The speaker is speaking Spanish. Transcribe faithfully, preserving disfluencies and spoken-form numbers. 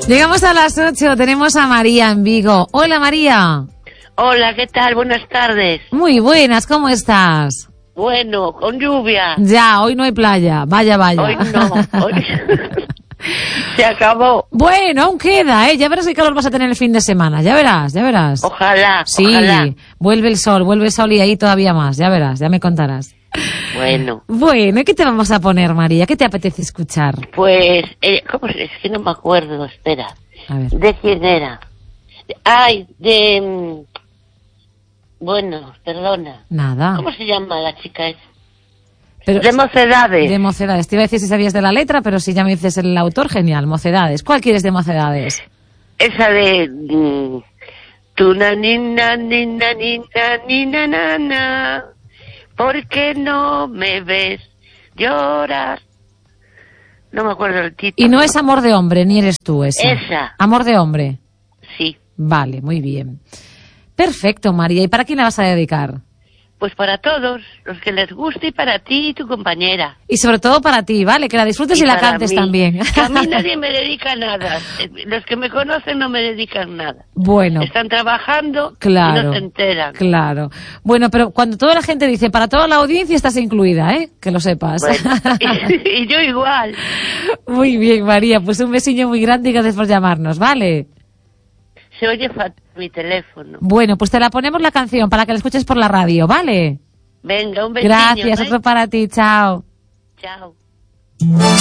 Llegamos a las ocho, tenemos a María en Vigo. Hola, María. Hola, ¿qué tal? Buenas tardes. Muy buenas, ¿cómo estás? Bueno, con lluvia. Ya, hoy no hay playa, vaya, vaya. Hoy no, hoy se acabó. Bueno, aún queda, ¿eh? Ya verás qué calor vas a tener el fin de semana, ya verás, ya verás. Ojalá, sí, ojalá. vuelve el sol, vuelve el sol y ahí todavía más, ya verás, ya me contarás. Bueno. Bueno, ¿y qué te vamos a poner, María? ¿Qué te apetece escuchar? Pues, eh, ¿cómo se? Es que no me acuerdo, espera. A ver. ¿De quién era? Ay, de... Bueno, perdona. Nada. ¿Cómo se llama la chica esa? Pero, de Mocedades. De Mocedades. Te iba a decir si sabías de la letra, pero si ya me dices el autor, genial. Mocedades. ¿Cuál quieres de Mocedades? Esa de... Mm, tu na nina nina nina nina nana. ¿Por qué no me ves llorar? No me acuerdo el título. Y no es Amor de hombre, ni eres tú esa. Esa. Amor de hombre. Sí. Vale, muy bien. Perfecto, María. ¿Y para quién la vas a dedicar? Pues para todos, los que les guste y para ti y tu compañera. Y sobre todo para ti, ¿vale? Que la disfrutes y, y la cantes mí. también. Que a mí nadie me dedica nada. Los que me conocen no me dedican nada. Bueno. Están trabajando claro, y no se enteran. Claro. Bueno, pero cuando toda la gente dice, para toda la audiencia estás incluida, ¿eh? Que lo sepas. Bueno, y, y yo igual. Muy bien, María. Pues un besillo muy grande y gracias por llamarnos, ¿vale? Se oye fatal mi teléfono. Bueno, pues te la ponemos la canción para que la escuches por la radio, ¿vale? Venga, un besito. Gracias, ¿eh? otro para ti, chao. Chao.